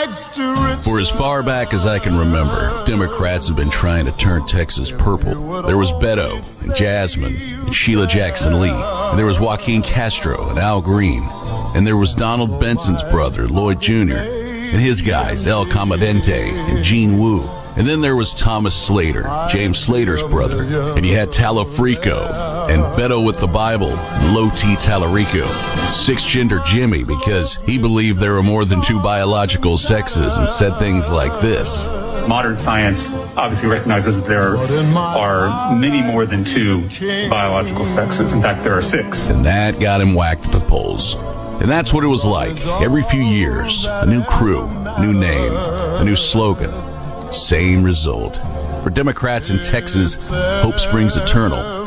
For as far back as I can remember, Democrats have been trying to turn Texas purple. There was Beto and Jasmine and Sheila Jackson Lee, and there was Joaquin Castro and Al Green, and there was Donald Benson's brother, Lloyd Jr., and his guys, El Commandante and Gene Wu. And then there was Thomas Slater, James Slater's brother, and you had Talafrico, and Beto with the Bible, and Low T Talarico, and Six-Gender Jimmy, because he believed there were more than two biological sexes and said things like this. Modern science obviously recognizes that there are many more than two biological sexes. In fact, there are 6. And that got him whacked at the polls. And that's what it was like. Every few years, a new crew, a new name, a new slogan. Same result. For Democrats in Texas, hope springs eternal.